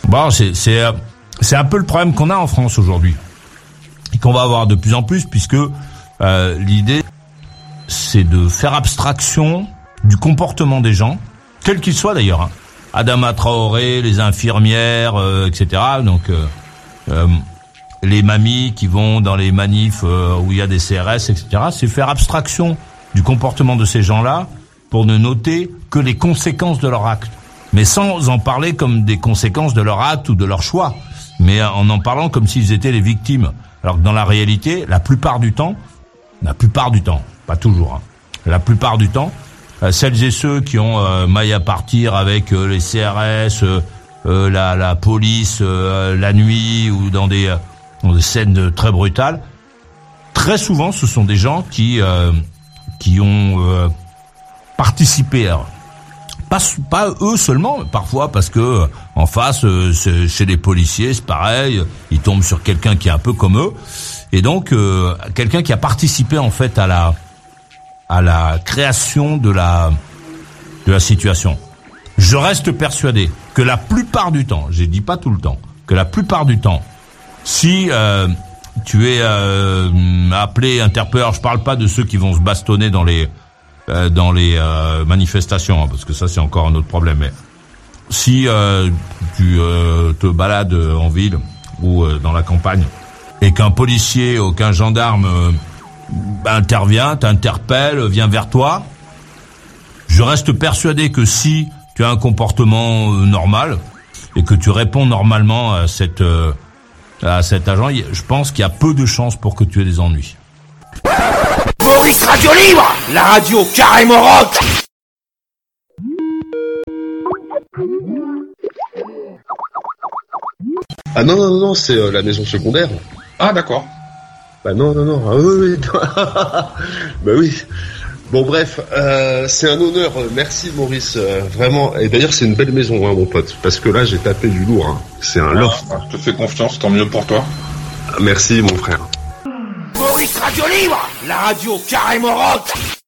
Bon, c'est un peu le problème qu'on a en France aujourd'hui et qu'on va avoir de plus en plus, puisque l'idée c'est de faire abstraction du comportement des gens, quel qu'il soit d'ailleurs. Hein. Adama Traoré, les infirmières, etc. Donc les mamies qui vont dans les manifs où il y a des CRS, etc. C'est faire abstraction du comportement de ces gens-là pour ne noter que les conséquences de leur acte, mais sans en parler comme des conséquences de leur acte ou de leur choix, mais en parlant comme s'ils étaient les victimes. Alors que dans la réalité, la plupart du temps, pas toujours, hein, la plupart du temps, celles et ceux qui ont maille à partir avec les CRS, la police, la nuit ou dans des scènes très brutales, très souvent ce sont des gens qui ont participé. Alors, pas eux seulement, parfois parce que en face, chez les policiers, c'est pareil, ils tombent sur quelqu'un qui est un peu comme eux, et donc quelqu'un qui a participé en fait à la création de la situation. Je reste persuadé que la plupart du temps, je dis pas tout le temps, que la plupart du temps, si tu es appelé, interpellé, alors je parle pas de ceux qui vont se bastonner dans les manifestations, hein, parce que ça c'est encore un autre problème, mais si tu te balades en ville ou dans la campagne et qu'un policier ou qu'un gendarme intervient, t'interpelle, vient vers toi, je reste persuadé que si tu as un comportement normal et que tu réponds normalement à cet agent, je pense qu'il y a peu de chances pour que tu aies des ennuis. Maurice Radio Libre, la radio carrément rock. Ah non, c'est la maison secondaire. Ah d'accord. Bah non. Ah, oui. Bah oui. Bon bref, c'est un honneur. Merci Maurice, vraiment. Et d'ailleurs c'est une belle maison, hein, mon pote, parce que là j'ai tapé du lourd. Hein. C'est un loft. Je te fais confiance, tant mieux pour toi. Merci mon frère. Maurice Radio Libre, la radio carrément rock.